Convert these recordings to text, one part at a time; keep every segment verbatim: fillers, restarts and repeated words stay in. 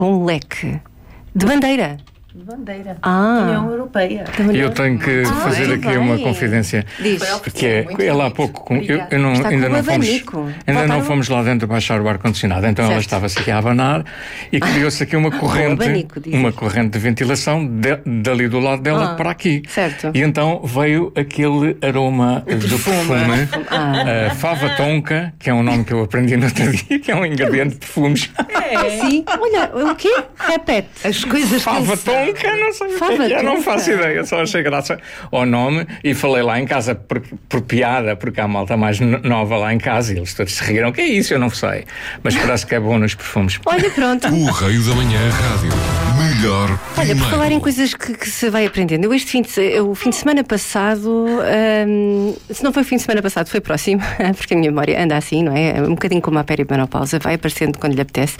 Um leque de bandeira. De bandeira. Ah. União Europeia. E eu tenho que Ah, fazer muito aqui uma bem. confidência. Diz. Que é, Muito ela há bonito. pouco, eu, Obrigada. eu não, Está ainda com não o fomos, abanico. ainda Voltaram? não fomos lá dentro baixar o ar-condicionado, então ela Certo. estava-se aqui a abanar e criou-se aqui uma corrente, abanico, dizes. uma corrente de ventilação de, dali do lado dela Ah, para aqui. certo. E então veio aquele aroma do perfume, Ah. a fava tonka, que é um nome que eu aprendi no outro dia, que é um ingrediente de perfumes. Sim. Olha, o quê? Repete. As coisas Fava que são. tonka, não sei o que Fava é que é, não tonka. faço ideia, só achei graça ao nome e falei lá em casa por, por piada, porque há malta mais no- nova lá em casa e eles todos se riram. O que é isso? Eu não sei. Mas parece que é bom nos perfumes. Olha, pronto. O Correio da Manhã Rádio. Melhor Olha, primeiro. por falar em coisas que, que se vai aprendendo, eu este fim de, se- o fim de semana passado, hum, se não foi o fim de semana passado, foi próximo, porque a minha memória anda assim, não é? Um bocadinho como a perimenopausa, vai aparecendo quando lhe apetece.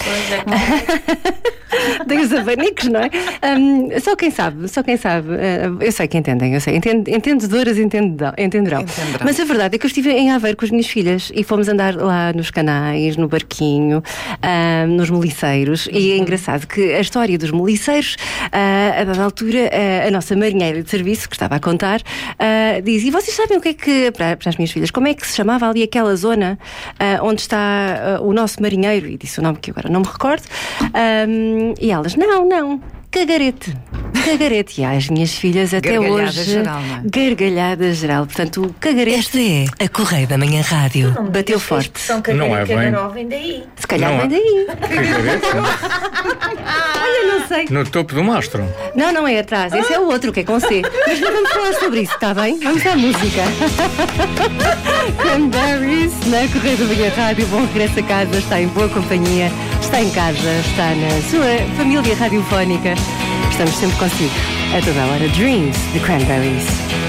Tem os abanicos, não é? Hum, só quem sabe, só quem sabe. Uh, eu sei que entendem, eu sei. Entende, entendedoras entenderão, entenderão. Entenderão. Mas a verdade é que eu estive em Aveiro com as minhas filhas e fomos andar lá nos canais, no barquinho, ah, nos moliceiros. E é engraçado que a história dos moliceiros, ah, a dada altura, ah, a nossa marinheira de serviço, que estava a contar, ah, diz: e vocês sabem o que é que, para, para as minhas filhas, como é que se chamava ali aquela zona ah, onde está ah, o nosso marinheiro? E disse o nome que agora não me recordo. Ah, e elas: não, não. Cagarete. Cagarete. E as minhas filhas até Gargalhada hoje. geral, não é? Gargalhada geral. Portanto, o cagarete. Esta é a Correio da Manhã Rádio. Não me Bateu digas que a forte. expressão Não é bem. cagarol vem daí. Se calhar Não vem é. daí. Cagarete? Olha, não sei. No topo do mastro. Não, não é atrás. Esse é o outro, que é com C. Mas não vamos falar sobre isso, está bem? Vamos à música. Cranberries na Correio da Manhã Rádio. Bom regresso a casa. Está em boa companhia. Está em casa. Está na sua família radiofónica. Estamos sempre consigo. A toda a hora. Dreams de Cranberries.